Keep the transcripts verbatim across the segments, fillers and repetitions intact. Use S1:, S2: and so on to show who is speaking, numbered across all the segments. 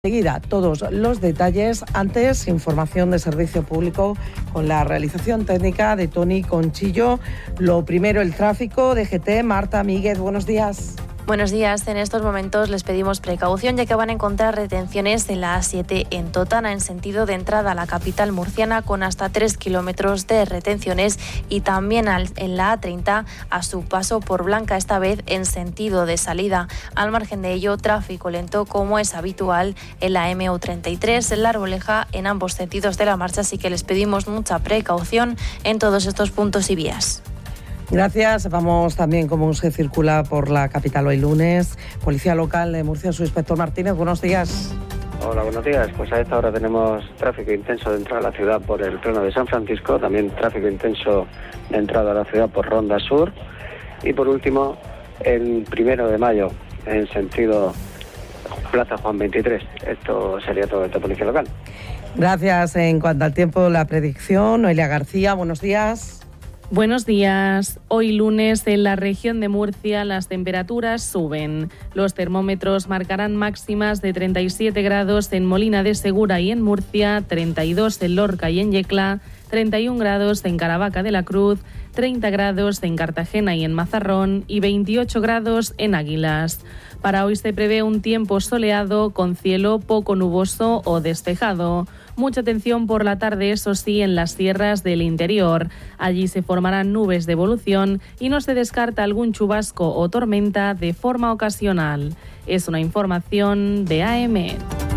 S1: Enseguida, todos los detalles. Antes, información de servicio público con la realización técnica de Tony Conchillo. Lo primero, el tráfico. D G T, Marta Míguez, buenos días.
S2: Buenos días. En estos momentos les pedimos precaución ya que van a encontrar retenciones en la A siete en Totana en sentido de entrada a la capital murciana con hasta tres kilómetros de retenciones y también en la A treinta a su paso por Blanca, esta vez en sentido de salida. Al margen de ello, tráfico lento como es habitual en la M U treinta y tres, en La Arboleja, en ambos sentidos de la marcha, así que les pedimos mucha precaución en todos estos puntos y vías.
S1: Gracias. Vamos también cómo se circula por la capital hoy lunes. Policía Local de Murcia, su inspector Martínez, buenos días.
S3: Hola, buenos días. Pues a esta hora tenemos tráfico intenso de entrada a la ciudad por el plano de San Francisco, también tráfico intenso de entrada a la ciudad por Ronda Sur y por último el primero de mayo en sentido Plaza Juan veintitrés. Esto sería todo de Policía Local.
S1: Gracias. En cuanto al tiempo, la predicción, Noelia García, buenos días.
S4: Buenos días. Hoy lunes en la región de Murcia las temperaturas suben. Los termómetros marcarán máximas de treinta y siete grados en Molina de Segura y en Murcia, treinta y dos en Lorca y en Yecla, treinta y un grados en Caravaca de la Cruz, treinta grados en Cartagena y en Mazarrón y veintiocho grados en Águilas. Para hoy se prevé un tiempo soleado con cielo poco nuboso o despejado. Mucha atención por la tarde, eso sí, en las sierras del interior. Allí se formarán nubes de evolución y no se descarta algún chubasco o tormenta de forma ocasional. Es una información de A M.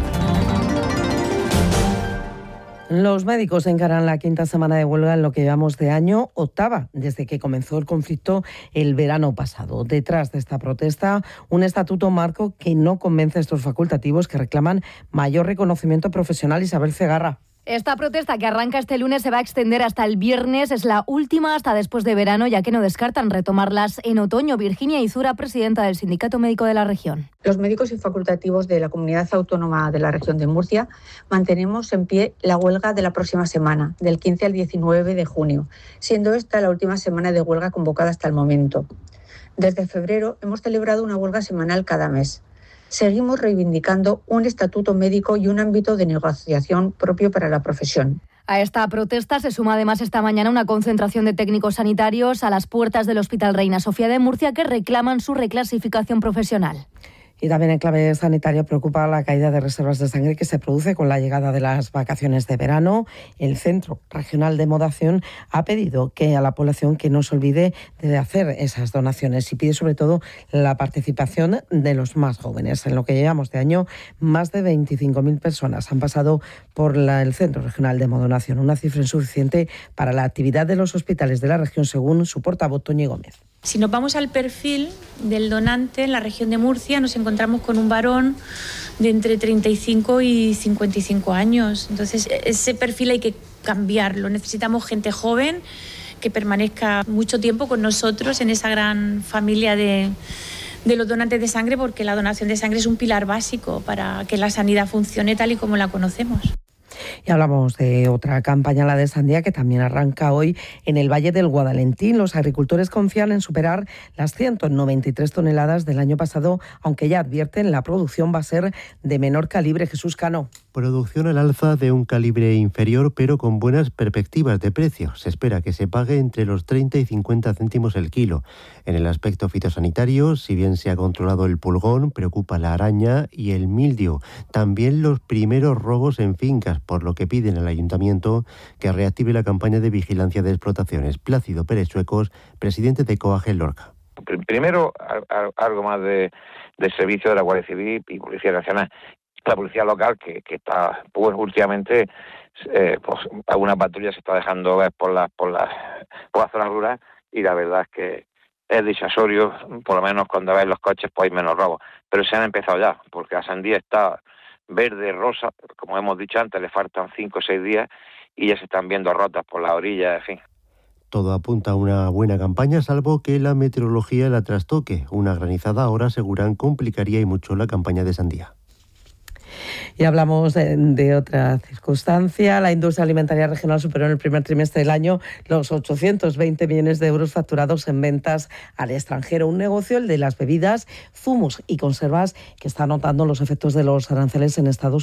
S1: Los médicos encaran la quinta semana de huelga en lo que llevamos de año, octava, desde que comenzó el conflicto el verano pasado. Detrás de esta protesta, un estatuto marco que no convence a estos facultativos que reclaman mayor reconocimiento profesional. Isabel Cegarra.
S5: Esta protesta que arranca este lunes se va a extender hasta el viernes. Es la última hasta después de verano, ya que no descartan retomarlas en otoño. Virginia Izura, presidenta del Sindicato Médico de la región.
S6: Los médicos y facultativos de la Comunidad Autónoma de la Región de Murcia mantenemos en pie la huelga de la próxima semana, del quince al diecinueve de junio, siendo esta la última semana de huelga convocada hasta el momento. Desde febrero hemos celebrado una huelga semanal cada mes. Seguimos reivindicando un estatuto médico y un ámbito de negociación propio para la profesión.
S5: A esta protesta se suma además esta mañana una concentración de técnicos sanitarios a las puertas del Hospital Reina Sofía de Murcia que reclaman su reclasificación profesional.
S1: Y también en clave sanitaria preocupa la caída de reservas de sangre que se produce con la llegada de las vacaciones de verano. El Centro Regional de Hemodonación ha pedido que a la población que no se olvide de hacer esas donaciones y pide sobre todo la participación de los más jóvenes. En lo que llevamos de año, más de veinticinco mil personas han pasado por la, el Centro Regional de Hemodonación, una cifra insuficiente para la actividad de los hospitales de la región, según su portavoz Toñi Gómez.
S7: Si nos vamos al perfil del donante en la región de Murcia, nos encontramos con un varón de entre treinta y cinco y cincuenta y cinco años. Entonces, ese perfil hay que cambiarlo. Necesitamos gente joven que permanezca mucho tiempo con nosotros en esa gran familia de, de los donantes de sangre, porque la donación de sangre es un pilar básico para que la sanidad funcione tal y como la conocemos.
S1: Y hablamos de otra campaña, la de sandía, que también arranca hoy en el Valle del Guadalentín. Los agricultores confían en superar las ciento noventa y tres toneladas del año pasado, aunque ya advierten la producción va a ser de menor calibre. Jesús Cano.
S8: Producción al alza de un calibre inferior, pero con buenas perspectivas de precio. Se espera que se pague entre los treinta y cincuenta céntimos el kilo. En el aspecto fitosanitario, si bien se ha controlado el pulgón, preocupa la araña y el mildio. También los primeros robos en fincas, por lo que piden al ayuntamiento que reactive la campaña de vigilancia de explotaciones. Plácido Pérez Chuecos, presidente de COAGE Lorca.
S9: Primero, algo más de, de servicio de la Guardia Civil y Policía Nacional. La policía local, que, que está, pues últimamente, eh, pues alguna patrulla se está dejando ver por las por las por las zonas rurales y la verdad es que es disuasorio, por lo menos cuando ves los coches pues hay menos robos. Pero se han empezado ya, porque la sandía está verde, rosa, como hemos dicho antes, le faltan cinco o seis días y ya se están viendo rotas por la orilla, en fin.
S8: Todo apunta a una buena campaña, salvo que la meteorología la trastoque. Una granizada ahora, aseguran, complicaría y mucho la campaña de sandía.
S1: Y hablamos de, de otra circunstancia. La industria alimentaria regional superó en el primer trimestre del año los ochocientos veinte millones de euros facturados en ventas al extranjero. Un negocio, el de las bebidas, zumos y conservas, que está notando los efectos de los aranceles en Estados Unidos.